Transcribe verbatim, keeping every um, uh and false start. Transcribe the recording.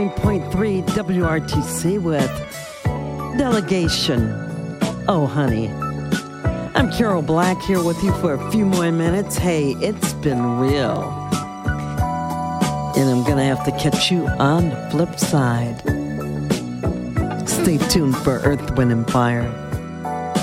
ninety-nine point three W R T C with Delegation. Oh, honey. I'm Carol Black here with you for a few more minutes. Hey, it's been real. And I'm going to have to catch you on the flip side. Stay tuned for Earth, Wind, and Fire.